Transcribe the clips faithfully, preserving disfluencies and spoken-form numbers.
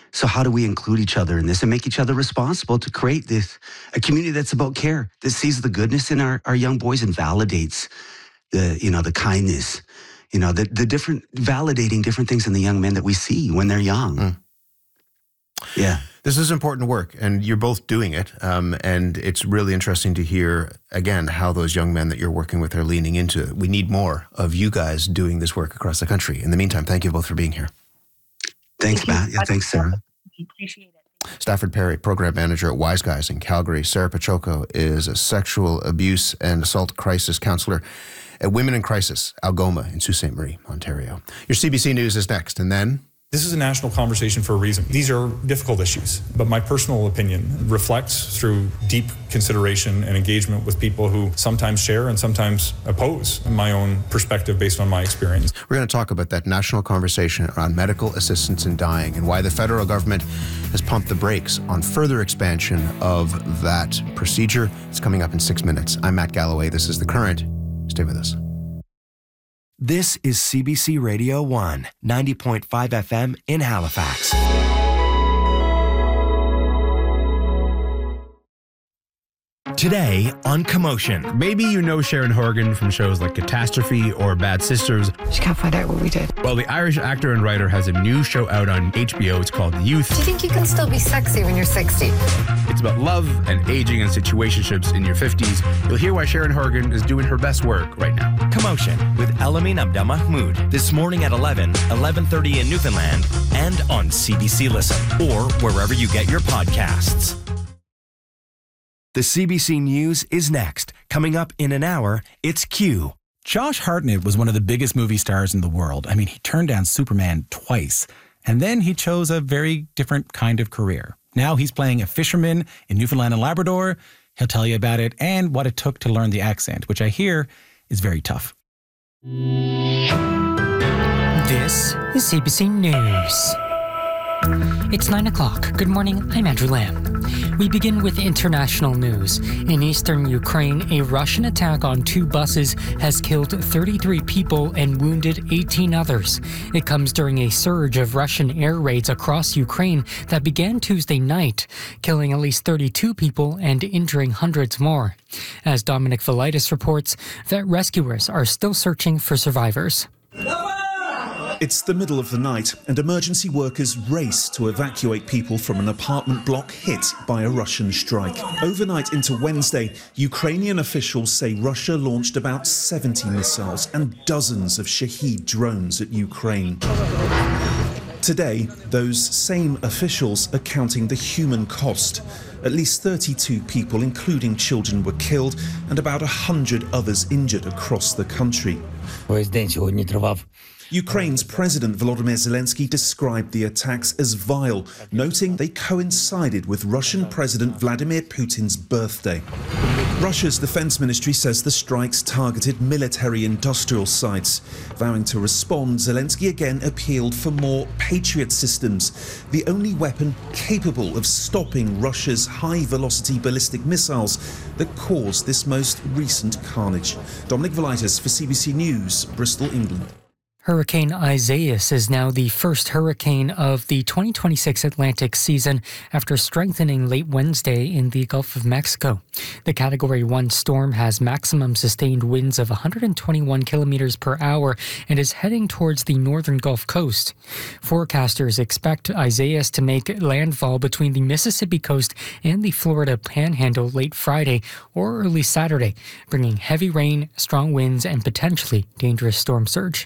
So how do we include each other in this and make each other responsible to create this a community that's about care, that sees the goodness in our, our young boys and validates the, you know, the kindness, you know, the, the different, validating different things in the young men that we see when they're young. Mm. Yeah. This is important work, and you're both doing it. Um, and it's really interesting to hear, again, how those young men that you're working with are leaning into it. We need more of you guys doing this work across the country. In the meantime, thank you both for being here. Thanks, Matt. Yeah, thanks, Sarah. Appreciate it. Stafford Perry, Program Manager at Wise Guys in Calgary. Sarah Pachoco is a sexual abuse and assault crisis counselor at Women in Crisis, Algoma in Sault Ste. Marie, Ontario. Your C B C News is next, and then... This is a national conversation for a reason. These are difficult issues, but my personal opinion reflects through deep consideration and engagement with people who sometimes share and sometimes oppose my own perspective based on my experience. We're going to talk about that national conversation around medical assistance in dying and why the federal government has pumped the brakes on further expansion of that procedure. It's coming up in six minutes. I'm Matt Galloway. This is The Current. Stay with us. This is C B C Radio one, ninety point five F M in Halifax. Today on Commotion. Maybe you know Sharon Horgan from shows like Catastrophe or Bad Sisters. She can't find out what we did. Well, the Irish actor and writer has a new show out on H B O. It's called Youth. Do you think you can still be sexy when you're sixty? It's about love and aging and situationships in your fifties. You'll hear why Sharon Horgan is doing her best work right now. Commotion with Elamin Abdelmahmoud. This morning at eleven, eleven thirty in Newfoundland, and on C B C Listen, or wherever you get your podcasts. The C B C News is next. Coming up in an hour, it's Q. Josh Hartnett was one of the biggest movie stars in the world. I mean, he turned down Superman twice, and then he chose a very different kind of career. Now he's playing a fisherman in Newfoundland and Labrador. He'll tell you about it and what it took to learn the accent, which I hear is very tough. This is C B C News. It's nine o'clock. Good morning, I'm Andrew Lamb. We begin with international news. In eastern Ukraine, a Russian attack on two buses has killed thirty-three people and wounded eighteen others. It comes during a surge of Russian air raids across Ukraine that began Tuesday night, killing at least thirty-two people and injuring hundreds more. As Dominic Velitis reports, that rescuers are still searching for survivors. It's the middle of the night, and emergency workers race to evacuate people from an apartment block hit by a Russian strike. Overnight into Wednesday, Ukrainian officials say Russia launched about seventy missiles and dozens of Shahed drones at Ukraine. Today, those same officials are counting the human cost. At least thirty-two people, including children, were killed and about one hundred others injured across the country. Ukraine's President Volodymyr Zelensky described the attacks as vile, noting they coincided with Russian President Vladimir Putin's birthday. Russia's defense ministry says the strikes targeted military-industrial sites. Vowing to respond, Zelensky again appealed for more Patriot systems, the only weapon capable of stopping Russia's high-velocity ballistic missiles that caused this most recent carnage. Dominic Velitis for C B C News, Bristol, England. Hurricane Isaias is now the first hurricane of the twenty twenty-six Atlantic season after strengthening late Wednesday in the Gulf of Mexico. The Category one storm has maximum sustained winds of one hundred twenty-one kilometers per hour and is heading towards the northern Gulf Coast. Forecasters expect Isaias to make landfall between the Mississippi coast and the Florida Panhandle late Friday or early Saturday, bringing heavy rain, strong winds, and potentially dangerous storm surge.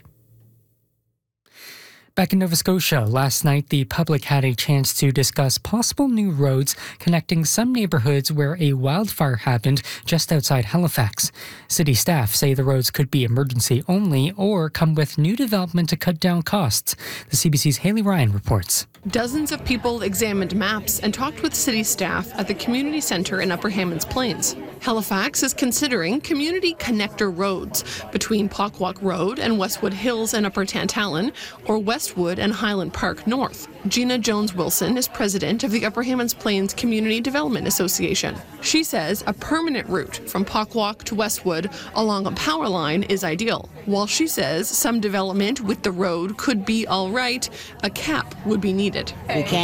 Back in Nova Scotia, last night the public had a chance to discuss possible new roads connecting some neighborhoods where a wildfire happened just outside Halifax. City staff say the roads could be emergency only or come with new development to cut down costs. The C B C's Haley Ryan reports. Dozens of people examined maps and talked with city staff at the community centre in Upper Hammonds Plains. Halifax is considering community connector roads between Pockwalk Road and Westwood Hills and Upper Tantallon, or Westwood and Highland Park North. Gina Jones-Wilson is president of the Upper Hammonds Plains Community Development Association. She says a permanent route from Pockwalk to Westwood along a power line is ideal. While she says some development with the road could be all right, a cap would be needed. We can't